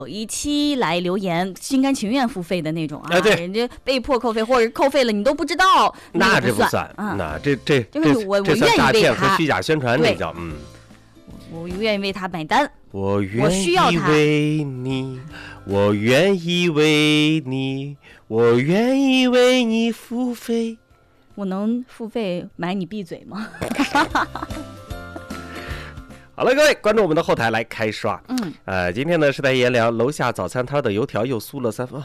有一期来留言，心甘情愿付费的那种啊， 对， 人家被迫扣费或者扣费了你都不知道， 那这不算，那这就是我这愿意为他和虚假宣传，这叫我愿意为他买单， 我需要他为你，我愿意为你，我愿意为你付费。 我能付费买你闭嘴吗？ 好了，各位关注我们的后台来开刷。今天呢是在阎良楼下早餐摊的油条又酥了3分。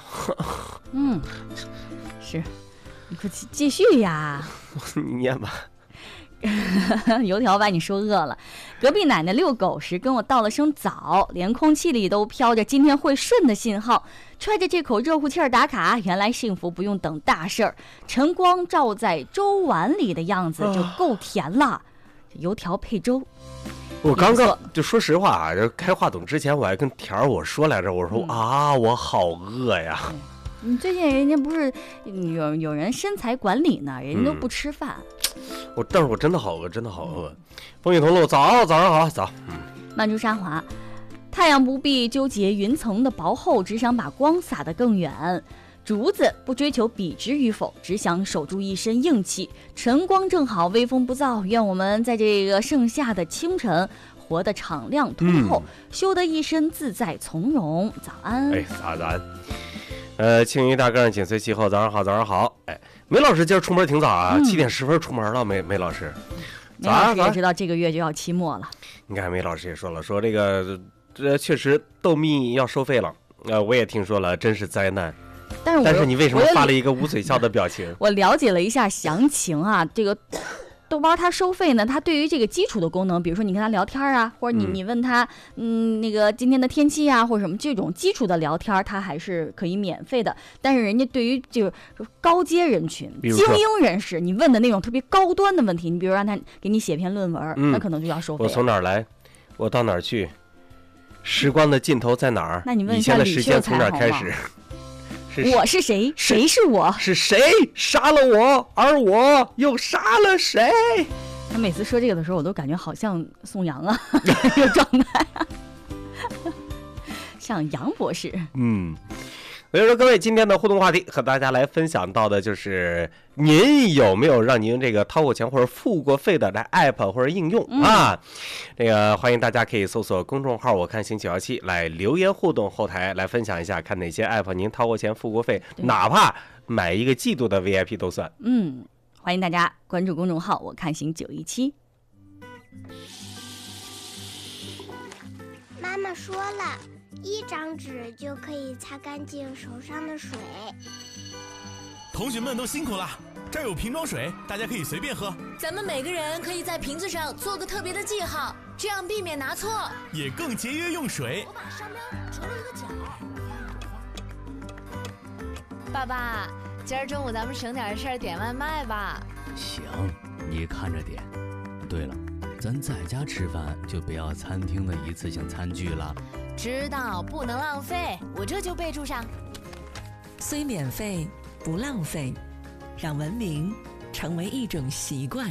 是，你快继续呀。 你念吧。 油条把你说饿了。隔壁奶奶遛狗时跟我道了声早，连空气里都飘着今天会顺的信号。揣着这口热乎气儿打卡，原来幸福不用等大事儿，晨光照在粥碗里的样子就够甜了。油条配粥。 我刚刚就说实话啊，就开话筒之前我还跟田儿我说来着，我说我好饿呀。 你最近人家不是有人身材管理呢，人家都不吃饭。 但是我真的好饿，真的好饿。风雨同路，早上好，早。 曼珠沙华，太阳不必纠结云层的薄厚，只想把光洒得更远。竹子不追求笔直与否，只想守住一身硬气。晨光正好，微风不燥，愿我们在这个盛夏的清晨活得敞亮通透，修得一身自在从容。早安。 早安。青鱼大个紧随其后，早上好。梅老师今儿出门挺早啊，7点10分出门了。梅老师， 梅老师也知道这个月就要期末了。 你看梅老师也说了，说这个确实豆蜜要收费了。我也听说了，真是灾难。但是你为什么发了一个捂嘴笑的表情？ 我了解了一下详情啊，这个豆包它收费呢，它对于这个基础的功能，比如说你跟他聊天啊，或者你问他那个今天的天气啊，或者什么这种基础的聊天，它还是可以免费的。但是人家对于这个高阶人群、精英人士，你问的那种特别高端的问题，你比如让他给你写篇论文，那可能就要收费。 我从哪儿来，我到哪儿去，时光的尽头在哪儿？ 那你问一下以前的时间从哪儿开始？ 我是谁？谁是我？ 是谁杀了我，而我又杀了谁？ 他每次说这个的时候，我都感觉好像宋阳啊，这个状态啊，像杨博士。 所以说，各位今天的互动话题和大家来分享到的就是，您有没有让您这个掏过钱或者付过费的来 app 或者应用啊？这个欢迎大家可以搜索公众号我看行917来留言互动，后台来分享一下，看哪些 app 您掏过钱付过费，哪怕买一个季度的 VIP 都算。 欢迎大家关注公众号我看行917。 妈妈说了，1张纸就可以擦干净手上的水。 同学们都辛苦了，这儿有瓶装水，大家可以随便喝。 咱们每个人可以在瓶子上做个特别的记号，这样避免拿错， 也更节约用水。 我把商标折了一个角。爸爸，今儿中午咱们省点事儿点外卖吧。 行，你看着点。对了，咱在家吃饭就不要餐厅的一次性餐具了。 知道，不能浪费，我这就备注上。 虽免费不浪费，让文明成为一种习惯。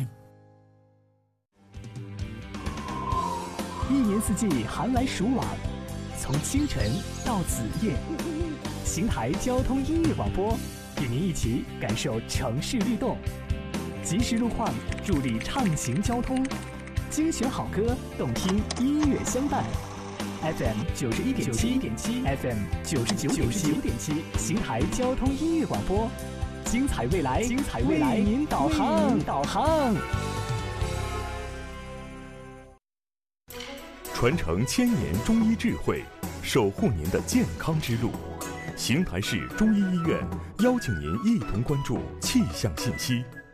一年四季寒来暑往，从清晨到子夜，邢台交通音乐广播与您一起感受城市律动，及时路况助力畅行交通，精选好歌，动听音乐相伴。FM 91.7 FM 99.7，邢台交通音乐广播，精彩未来，为您导航。 传承1000年中医智慧，守护您的健康之路。邢台市中医医院邀请您一同关注气象信息。